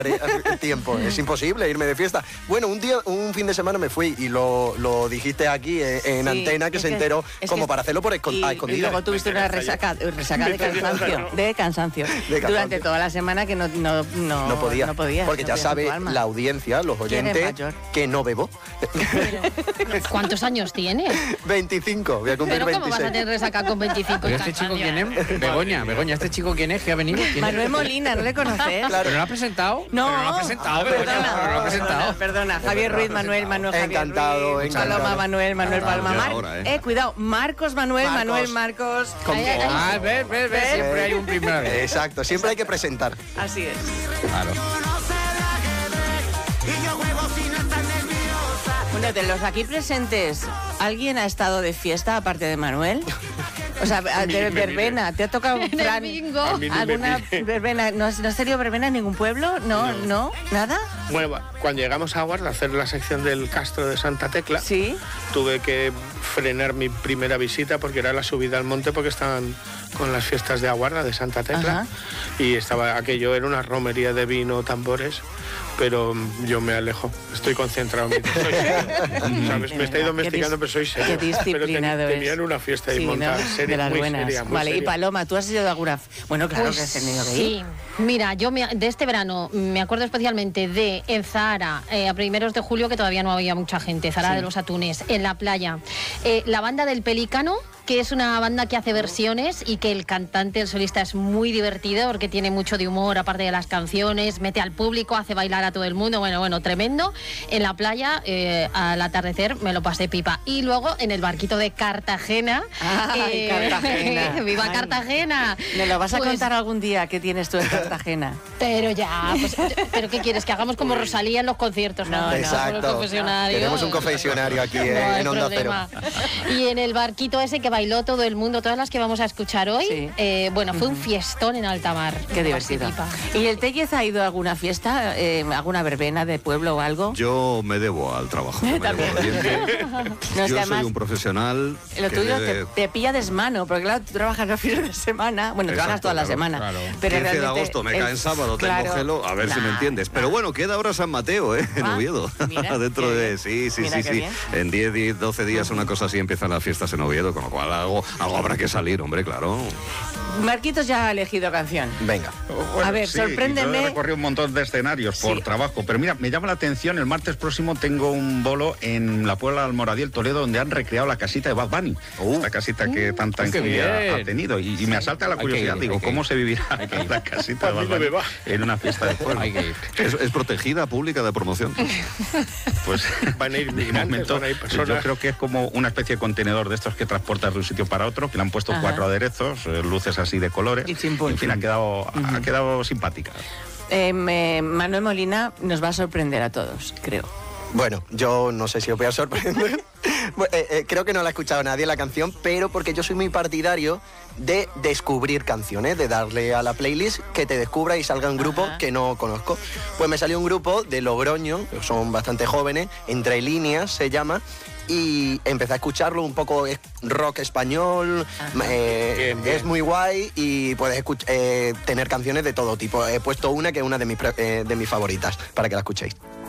tiempo, es imposible irme de fiesta. Bueno, un fin de semana me fui y lo dijiste aquí en antena, que se enteró, como para hacerlo a escondidas. Y luego tuviste una resaca de cansancio durante toda la semana que no podía. Porque ya sabe la audiencia, los oyentes, que no bebo. ¿Cuántos años tienes? 25, voy a cumplir 26. ¿Pero cómo vas a tener resaca con 25? ¿Pero este chico quién es? Begoña, ¿este chico quién es? ¿Que ha venido? Manuel Molina, ¿no le conoces? Claro. ¿Pero no ha presentado? No. Pero no ha presentado, Begoña. Perdona. Javier Ruiz, Manuel, Javier encantado, Ruiz, Paloma, Manuel, Paloma. Cuidado, Marcos, Manuel, Marcos. Ves, siempre hay un primero. Exacto, siempre hay que presentar. Así es. Claro. Bueno, de los aquí presentes, ¿alguien ha estado de fiesta aparte de Manuel? O sea, de verbena, ¿te ha tocado un plan? ¿Alguna verbena? ¿No has tenido verbena en ningún pueblo? ¿No? ¿Nada? Bueno, cuando llegamos a Guarda a hacer la sección del Castro de Santa Tecla, ¿sí? Tuve que frenar mi primera visita porque era la subida al monte, porque estaban con las fiestas de Aguarda de Santa Tecla. Ajá. Y aquello era una romería de vino, tambores, pero yo me alejo, estoy concentrado en mi ¿sabes? Me estoy domesticando, pero soy serio. Qué disciplinado pero tenían una fiesta y montar seria, de las muy buenas. seria, muy vale, seria. Y Paloma, ¿tú has ido de alguna? Bueno, claro que has tenido que ir. Sí, mira, yo de este verano me acuerdo especialmente de en Zahara, a primeros de julio, que todavía no había mucha gente, Zahara de los Atunes, en la playa. La banda del Pelícano, que es una banda que hace versiones y que el cantante, el solista, es muy divertido porque tiene mucho de humor, aparte de las canciones, mete al público, hace bailar a todo el mundo, bueno, tremendo. En la playa, al atardecer, me lo pasé pipa. Y luego en el barquito de Cartagena. ¡Ay, Cartagena! ¡Viva Cartagena! ¿Me lo vas a contar algún día que tienes tú en Cartagena? Pero ya, ¿pero qué quieres? ¿Que hagamos como Rosalía en los conciertos? No, exacto. Tenemos un confesionario aquí en Onda Cero. Y en el barquito ese que bailó todo el mundo, todas las que vamos a escuchar hoy, fue un fiestón en alta mar. Qué divertido. ¿Y el Tellez ha ido a alguna fiesta, alguna verbena de pueblo o algo? Yo me debo al trabajo. Yo soy un profesional. Lo tuyo te pilla desmano, porque claro, tú trabajas los fines de semana, bueno, trabajas toda la semana. Claro. Pero 15 de agosto me cae en sábado, tengo gelo, a ver si me entiendes. Pero bueno, queda ahora San Mateo, en Oviedo. Mira, dentro de... Sí. En 10, 12 días, una cosa así, empiezan las fiestas en Oviedo, con lo cual algo habrá que salir, hombre, claro. Marquitos ya ha elegido canción. Venga. Bueno, a ver, sí, sorpréndeme. Yo he recorrido un montón de escenarios por trabajo, pero mira, me llama la atención, el martes próximo tengo un bolo en la Puebla de Almoradí, el Toledo, donde han recreado la casita de Bad Bunny. Esta casita que tanta ingeniería ha tenido. Y me asalta la curiosidad, ¿cómo se vivirá en la casita de Bad Bunny en una fiesta de pueblo? ¿Es protegida, pública, de promoción? Pues van a ir migrantes, van a ir personas. Yo creo que es como una especie de contenedor de estos que transportas de un sitio para otro, que le han puesto 4 aderezos, luces así de colores. Y en fin, ha quedado simpática. Manuel Molina nos va a sorprender a todos, creo. Bueno, yo no sé si os voy a sorprender. Creo que no la ha escuchado nadie la canción, pero porque yo soy muy partidario de descubrir canciones, de darle a la playlist que te descubra y salga un grupo que no conozco. Pues me salió un grupo de Logroño, son bastante jóvenes, Entre Líneas se llama, y empecé a escucharlo, un poco rock español, bien. Es muy guay y puedes tener canciones de todo tipo. He puesto una que es una de mis favoritas, para que la escuchéis.